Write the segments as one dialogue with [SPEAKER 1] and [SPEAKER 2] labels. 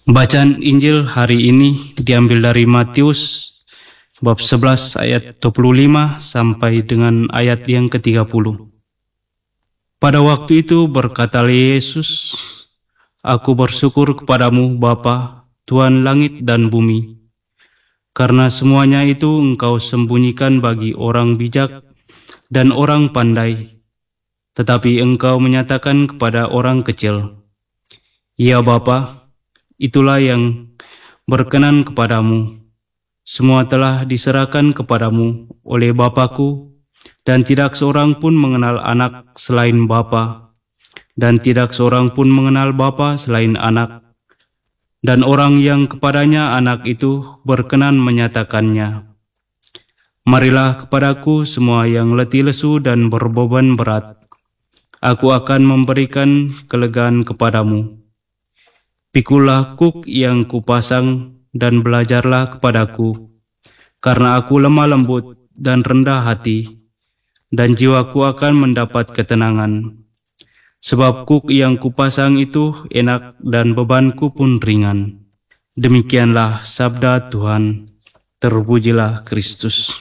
[SPEAKER 1] Bacaan Injil hari ini diambil dari Matius bab 11 ayat 25 sampai dengan ayat yang ke-30. Pada waktu itu berkatalah Yesus, "Aku bersyukur kepadamu Bapa, Tuhan langit dan bumi, karena semuanya itu Engkau sembunyikan bagi orang bijak dan orang pandai, tetapi Engkau menyatakan kepada orang kecil. Ya Bapa, itulah yang berkenan kepadamu. Semua telah diserahkan kepadamu oleh Bapa-Ku, dan tidak seorang pun mengenal anak selain Bapa, dan tidak seorang pun mengenal Bapa selain anak, dan orang yang kepadanya anak itu berkenan menyatakannya. Marilah kepadaku semua yang letih lesu dan berbeban berat. Aku akan memberikan kelegaan kepadamu. Pikulah kuk yang kupasang dan belajarlah kepadaku, karena aku lemah lembut dan rendah hati, dan jiwaku akan mendapat ketenangan. Sebab kuk yang kupasang itu enak dan bebanku pun ringan." Demikianlah sabda Tuhan. Terpujilah Kristus.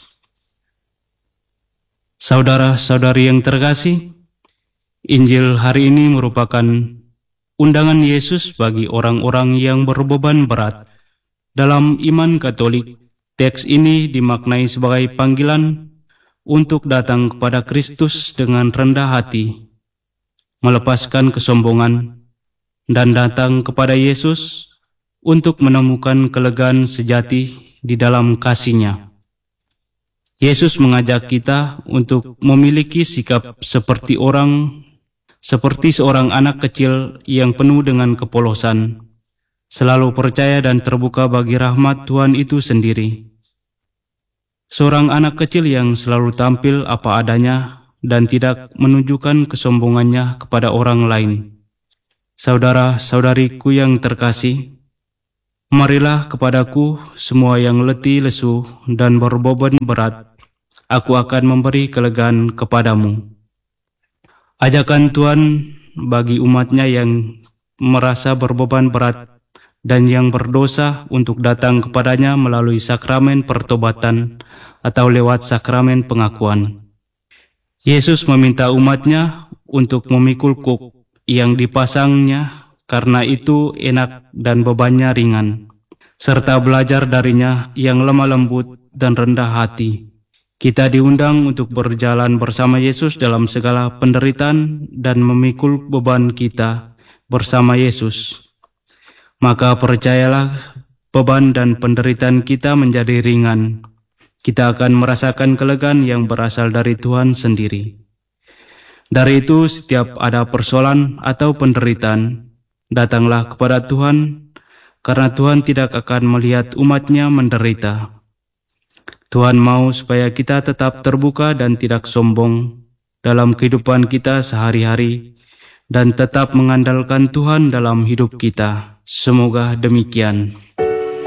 [SPEAKER 1] Saudara-saudari yang terkasih, Injil hari ini merupakan undangan Yesus bagi orang-orang yang berbeban berat. Dalam iman Katolik, teks ini dimaknai sebagai panggilan untuk datang kepada Kristus dengan rendah hati, melepaskan kesombongan, dan datang kepada Yesus untuk menemukan kelegaan sejati di dalam kasih-Nya. Yesus mengajak kita untuk memiliki sikap seperti seorang anak kecil yang penuh dengan kepolosan, selalu percaya dan terbuka bagi rahmat Tuhan itu sendiri. Seorang anak kecil yang selalu tampil apa adanya dan tidak menunjukkan kesombongannya kepada orang lain. Saudara-saudariku yang terkasih, marilah kepadaku semua yang letih lesu dan berbeban berat. Aku akan memberi kelegaan kepadamu. Ajakan Tuhan bagi umat-Nya yang merasa berbeban berat dan yang berdosa untuk datang kepadanya melalui sakramen pertobatan atau lewat sakramen pengakuan. Yesus meminta umat-Nya untuk memikul kuk yang dipasangnya, karena itu enak dan bebannya ringan, serta belajar darinya yang lemah lembut dan rendah hati. Kita diundang untuk berjalan bersama Yesus dalam segala penderitaan dan memikul beban kita bersama Yesus. Maka percayalah, beban dan penderitaan kita menjadi ringan. Kita akan merasakan kelegaan yang berasal dari Tuhan sendiri. Dari itu, setiap ada persoalan atau penderitaan, datanglah kepada Tuhan, karena Tuhan tidak akan melihat umat-Nya menderita. Tuhan mau supaya kita tetap terbuka dan tidak sombong dalam kehidupan kita sehari-hari, dan tetap mengandalkan Tuhan dalam hidup kita. Semoga demikian.